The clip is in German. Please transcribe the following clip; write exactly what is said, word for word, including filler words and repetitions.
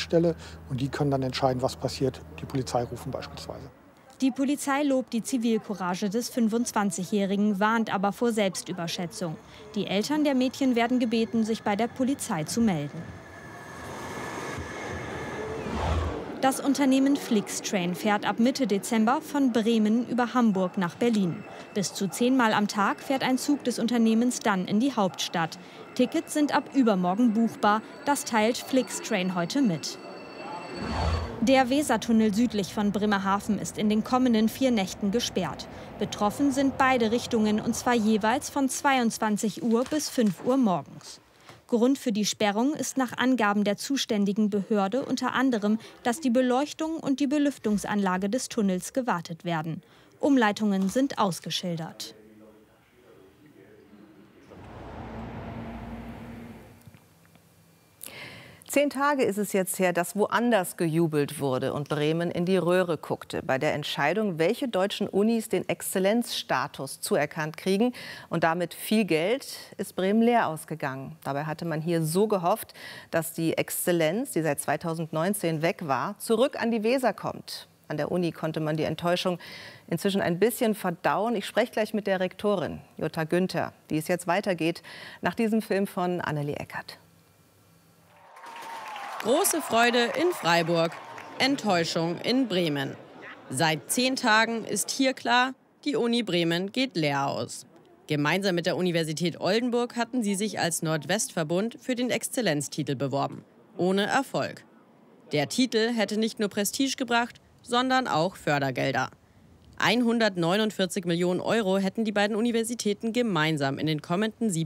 Stelle und die können dann entscheiden, was passiert, die Polizei rufen beispielsweise. Die Polizei lobt die Zivilcourage des fünfundzwanzigjährigen, warnt aber vor Selbstüberschätzung. Die Eltern der Mädchen werden gebeten, sich bei der Polizei zu melden. Das Unternehmen Flixtrain fährt ab Mitte Dezember von Bremen über Hamburg nach Berlin. Bis zu zehnmal am Tag fährt ein Zug des Unternehmens dann in die Hauptstadt. Tickets sind ab übermorgen buchbar. Das teilt Flixtrain heute mit. Der Wesertunnel südlich von Bremerhaven ist in den kommenden vier Nächten gesperrt. Betroffen sind beide Richtungen, und zwar jeweils von zweiundzwanzig Uhr bis fünf Uhr morgens. Grund für die Sperrung ist nach Angaben der zuständigen Behörde unter anderem, dass die Beleuchtung und die Belüftungsanlage des Tunnels gewartet werden. Umleitungen sind ausgeschildert. Zehn Tage ist es jetzt her, dass woanders gejubelt wurde und Bremen in die Röhre guckte bei der Entscheidung, welche deutschen Unis den Exzellenzstatus zuerkannt kriegen. Und damit viel Geld ist Bremen leer ausgegangen. Dabei hatte man hier so gehofft, dass die Exzellenz, die seit zweitausendneunzehn weg war, zurück an die Weser kommt. An der Uni konnte man die Enttäuschung inzwischen ein bisschen verdauen. Ich spreche gleich mit der Rektorin, Jutta Günther, wie es jetzt weitergeht nach diesem Film von Annelie Eckert. Große Freude in Freiburg, Enttäuschung in Bremen. Seit zehn Tagen ist hier klar, die Uni Bremen geht leer aus. Gemeinsam mit der Universität Oldenburg hatten sie sich als Nordwestverbund für den Exzellenztitel beworben. Ohne Erfolg. Der Titel hätte nicht nur Prestige gebracht, sondern auch Fördergelder. hundertneunundvierzig Millionen Euro hätten die beiden Universitäten gemeinsam in den kommenden sieben